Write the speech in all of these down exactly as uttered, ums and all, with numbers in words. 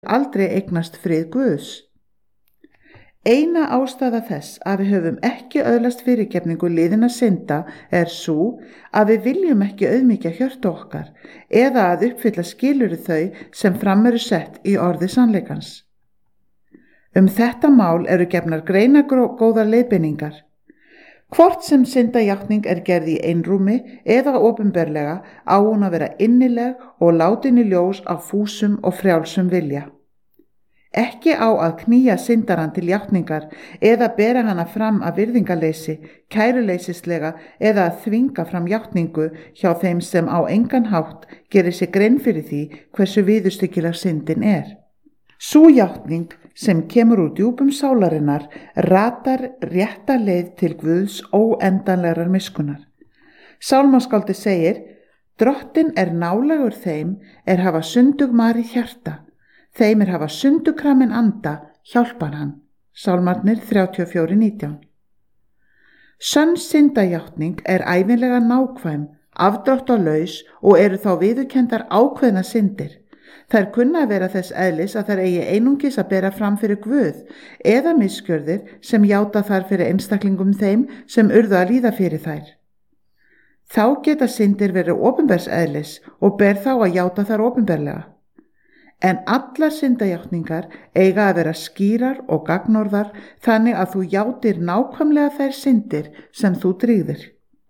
aldrei eignast frið Guðs. Eina ástæða þess að við höfum ekki öðlast fyrirgefningu liðinna synda er sú að við viljum ekki auðmýkja hjörtu okkar eða að uppfylla skilyrði þau sem fram eru sett í orði sannleikans. Um þetta mál eru gefnar greinagóðar leiðbeiningar. Hvort sem syndajátning er gerð í einrúmi eða opinberlega á hún að vera innileg og látin í ljós af fúsum og frjálsum vilja. Ekki á að knýja syndarann til játningar eða bera hana fram af virðingarleysi, kæruleysislega eða að þvinga fram játningu hjá þeim sem á engan hátt gerir sig grein fyrir því hversu viðurstyggileg syndin er. Sú játning sem kemur úr djúpum sálarinnar ratar rétta leið til Guðs óendanlegar miskunnar. Sálmaskáldi segir: Drottinn er nálægur þeim er hafa sundugmari hjarta. Þeim er hafa sundukramin anda, hjálpar hann. Sálmarnir þrjátíu og fjögur nítján. Sönn syndajátning er ævinlega nákvæm, afdráttalaus og eru þá viðurkenndar ákveðna syndir. Þær kunna að vera þess eðlis að þær eigi einungis að bera fram fyrir Guð eða misgjörðir sem játa þar fyrir einstaklingum þeim sem urðu að líða fyrir þær. Þá geta syndir verið opinbers eðlis og ber þá að játa þar opinberlega. En allar syndajátningar eiga að vera skýrar og gagnorðar þannig að þú játir nákvæmlega þær syndir sem þú drýgðir.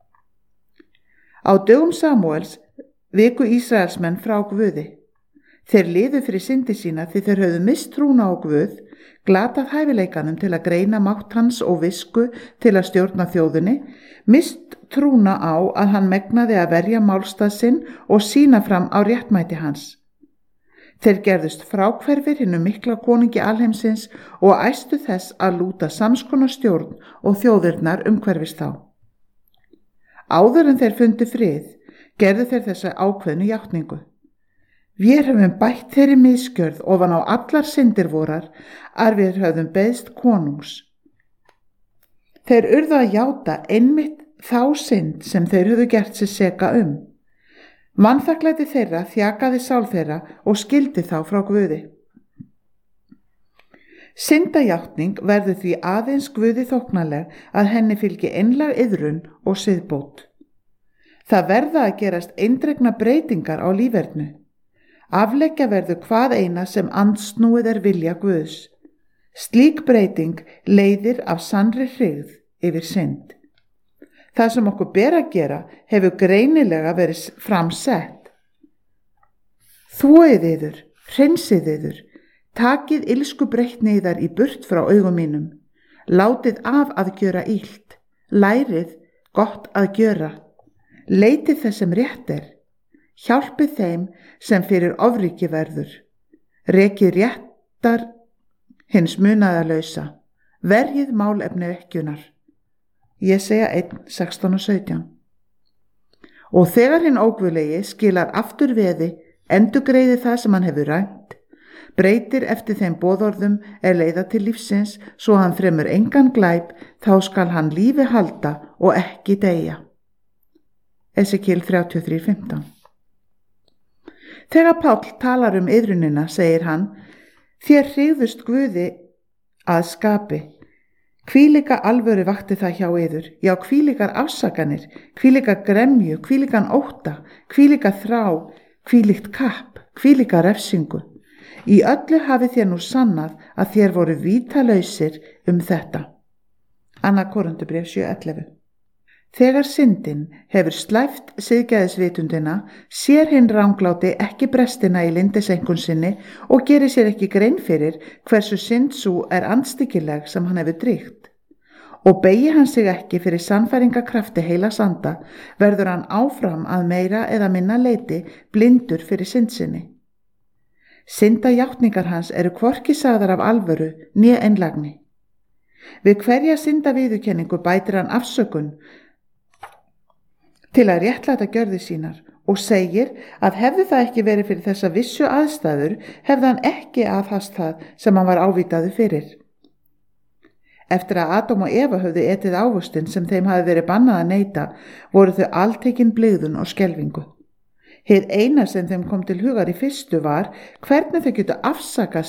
Á dögum Samúels viku Ísraelsmenn frá Guði. Þeir liðu fyrir syndi sína því þeir höfðu misst trúna á Guð, glatað hæfileikanum til að greina mátt hans og visku til að stjórna þjóðinni, misst trúna á að hann megnaði að verja málstað sinn og sýna fram á réttmæti hans. Þeir gerðust fráhverfir hinum mikla konungi alheimsins og æstu þess að lúta samskonar stjórn og þjóðirnar umhverfist þá. Áður en þeir fundu frið, gerðu þeir þessa ákveðnu játningu. Við höfum bætt þeirri misgjörð ofan á allar syndir vorar að við höfum beðst konungs. Þeir urðu að játa einmitt þá synd sem þeir höfðu gert sig seka um. Mannþakklæti þeirra þjakaði sál þeirra og skildi þá frá Guði. Syndajátning verður því aðeins Guði þóknanleg að henni fylgi einlæg iðrun og siðbót. Það verða að gerast eindregna breytingar á lífernu. Afleggja verður hvað eina sem andsnúið er vilja Guðs. Slík breyting leiðir af sannri hryggð yfir synd. Það sem okkur ber að gera hefur greinilega verið framsett. Þvoið yður, hreinsið yður, takið illsku breytni yðar í burt frá augum mínum, látið af að gjöra illt, lærið gott að gjöra, leitið þess sem rétt er, hjálpið þeim sem fyrir ofríki verður, rekið réttar hins munaðarlausa, verjið málefni ekkjunar. Jesæja eitt, sextán og sautján. Og þegar hinn óguðlegi skilar aftur veði, endurgreiði það sem hann hefur rænt, breytir eftir þeim boðorðum er leiða til lífsins, svo hann fremur engan glæp, þá skal hann lífi halda og ekki deyja. Esekíel þrjátíu og þrjú, fimmtán. Þegar Páll talar um iðrunina, segir hann: Þér hryggðust Guði að skapi. Hvílíka alvöru vakti það hjá yður, já hvílíkar afsakanir, hvílíka gremju, hvílíkan ótta, hvílíka þrá, hvílíkt kapp, hvílíka refsingu. Í öllu hafið þér nú sannað að þér voru vítalausir um þetta. Annað Korinthubréf sjö, ellefu. Þegar syndin hefur slæft siðgæðisvitundina, sér hinn rangláti ekki brestina í lyndisenkun sinni og gerir sér ekki grein fyrir hversu synd sú er andstyggileg sem hann hefur drýgt. Og begi hann sig ekki fyrir sannfæringakrafti heilags anda, verður hann áfram að meira eða minna leyti blindur fyrir synd sinni. Syndajátningar hans eru hvorki sagðar af alvöru né einlægni. Við hverja syndaviðurkenningu bætir hann afsökun til að réttlæta gjörðir sínar og segir að hefði það ekki verið fyrir þessa vissu aðstæður, hefði hann ekki aðhast það sem hann var ávítaður fyrir. Eftir að Adam og Eva höfðu etið ávöxtinn sem þeim hafi verið bannað að neyta, voru þau altekin blygðun og skelfingu. Hið eina sem þeim kom til hugar í fyrstu var hvernig þau getu afsakað